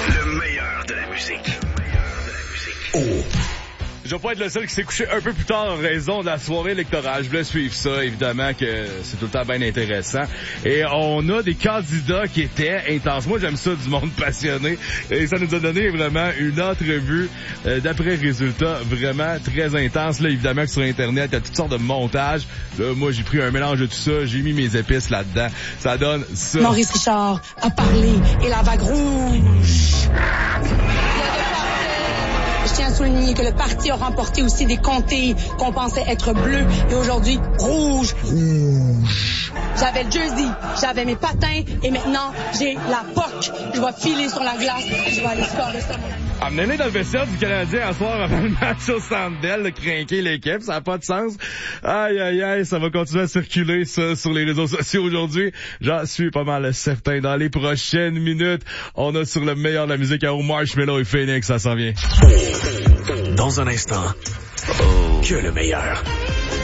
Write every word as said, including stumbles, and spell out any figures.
Le meilleur de la musique. Oh. Je vais pas être le seul qui s'est couché un peu plus tard en raison de la soirée électorale. Je voulais suivre ça, évidemment, que c'est tout le temps bien intéressant. Et on a des candidats qui étaient intenses. Moi, j'aime ça, du monde passionné. Et ça nous a donné vraiment une entrevue euh, d'après-résultat vraiment très intense. Là, évidemment, que sur Internet, il y a toutes sortes de montages. Là, moi, j'ai pris un mélange de tout ça. J'ai mis mes épices là-dedans. Ça donne ça. Maurice Richard a parlé et la vague rouge. Je tiens à souligner que le parti a remporté aussi des comtés qu'on pensait être bleus et aujourd'hui rouge. Rouge. J'avais le jersey, j'avais mes patins et maintenant j'ai la P O C. Je vais filer sur la glace, je vais aller scorer ça. Amenez-les dans le vestiaire du Canadien à soir avant le match au Centre Bell, de crinquer l'équipe, ça n'a pas de sens. Aïe, aïe, aïe, ça va continuer à circuler, ça, sur les réseaux sociaux aujourd'hui. J'en suis pas mal certain. Dans les prochaines minutes, on a sur le meilleur de la musique à Marshmello et Phoenix, ça s'en vient. Dans un instant, oh, que le meilleur.